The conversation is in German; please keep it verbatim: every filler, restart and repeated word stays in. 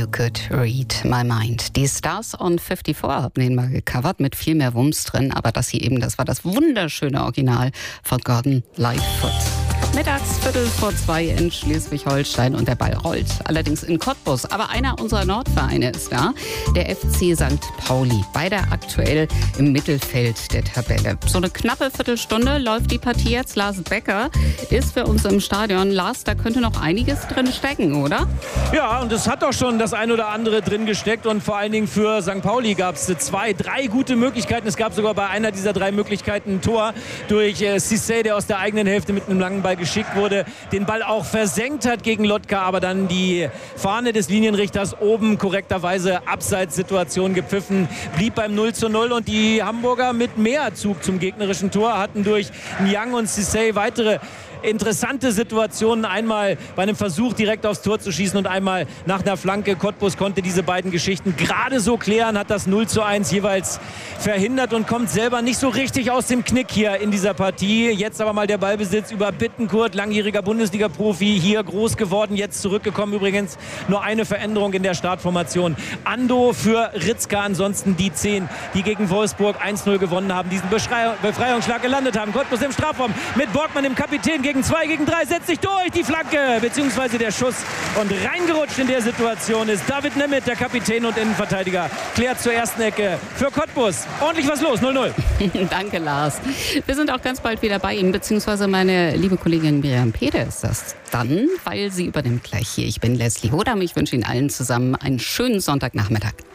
You Could Read My Mind. Die Stars on fünfundfünfzig haben den mal gecovert mit viel mehr Wumms drin, aber das hier eben, das war das wunderschöne Original von Gordon Lightfoot. Mittags Viertel vor zwei in Schleswig-Holstein und der Ball rollt. Allerdings in Cottbus. Aber einer unserer Nordvereine ist da, der F C Sankt Pauli. Beide aktuell im Mittelfeld der Tabelle. So eine knappe Viertelstunde läuft die Partie jetzt. Lars Becker ist für uns im Stadion. Lars, da könnte noch einiges drin stecken, oder? Ja, und es hat doch schon das ein oder andere drin gesteckt. Und vor allen Dingen für Sankt Pauli gab es zwei, drei gute Möglichkeiten. Es gab sogar bei einer dieser drei Möglichkeiten ein Tor durch äh, Cissé, der aus der eigenen Hälfte mit einem langen Ball geschickt wurde, den Ball auch versenkt hat gegen Lotka, aber dann die Fahne des Linienrichters oben korrekterweise Abseitssituation gepfiffen, blieb beim null zu null und die Hamburger mit mehr Zug zum gegnerischen Tor hatten durch Niang und Cissé weitere interessante Situationen, einmal bei einem Versuch direkt aufs Tor zu schießen und einmal nach einer Flanke. Cottbus konnte diese beiden Geschichten gerade so klären, hat das null zu eins jeweils verhindert und kommt selber nicht so richtig aus dem Knick hier in dieser Partie. Jetzt aber mal der Ballbesitz über Bittencourt, langjähriger Bundesliga-Profi, hier groß geworden, jetzt zurückgekommen. Übrigens nur eine Veränderung in der Startformation. Ando für Ritzka, ansonsten die zehn, die gegen Wolfsburg eins null gewonnen haben, diesen Befreiungsschlag gelandet haben. Cottbus im Strafraum mit Borgmann, dem Kapitän, gegen zwei gegen drei, setzt sich durch die Flanke, beziehungsweise der Schuss und reingerutscht in der Situation ist David Nemeth, der Kapitän und Innenverteidiger, klärt zur ersten Ecke für Cottbus. Ordentlich was los, null null. Danke, Lars. Wir sind auch ganz bald wieder bei Ihnen, beziehungsweise meine liebe Kollegin Miriam Peter ist das dann, weil sie übernimmt gleich hier. Ich bin Leslie Hodam, ich wünsche Ihnen allen zusammen einen schönen Sonntagnachmittag.